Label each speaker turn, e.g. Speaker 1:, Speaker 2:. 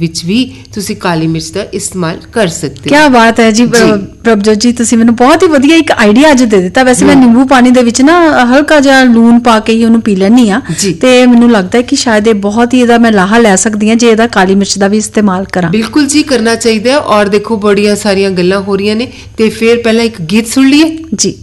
Speaker 1: ਵਿੱਚ ਵੀ ਤੁਸੀਂ ਕਾਲੀ ਮਿਰਚ ਦਾ ਇਸਤੇਮਾਲ ਕਰ ਸਕਦੇ ਹੋ।
Speaker 2: ਕੀ ਬਾਤ ਹੈ ਜੀ ਪ੍ਰਭਜੋਤ ਜੀ, ਤੁਸੀਂ ਮੈਨੂੰ ਬਹੁਤ ਹੀ ਵਧੀਆ ਇੱਕ ਆਈਡੀਆ ਅੱਜ ਦੇ ਦਿੱਤਾ। ਵੈਸੇ ਮੈਂ ਨਿੰਬੂ ਪਾਣੀ ਦੇ ਵਿੱਚ ਨਾ ਹਲਕਾ ਜਿਹਾ ਲੂਣ ਪਾ ਕੇ ਹੀ ਉਹਨੂੰ ਪੀ ਲੈਂਦੀ ਆ, ਤੇ ਮੈਨੂੰ ਲੱਗਦਾ ਹੈ ਕਿ ਸ਼ਾਇਦ ਇਹ ਬਹੁਤ ਹੀ ਇਹਦਾ ਮੈਂ ਲਾਹਾ ਲੈ ਸਕਦੀ ਹਾਂ ਜੇ ਇਹਦਾ ਕਾਲੀ ਮਿਰਚ ਦਾ ਵੀ ਇਸਤੇਮਾਲ ਕਰਾਂ।
Speaker 1: ਬਿਲਕੁਲ ਜੀ, ਕਰਨਾ ਚਾਹੀਦਾ ਹੈ। ਔਰ ਦੇਖੋ ਬੜੀਆਂ ਸਾਰੀਆਂ ਗੱਲਾਂ ਹੋ ਰਹੀਆਂ ਨੇ, ਤੇ ਫਿਰ ਪਹਿਲਾਂ ਇੱਕ ਗੀਤ ਸੁਣ ਲਈਏ
Speaker 2: ਜੀ।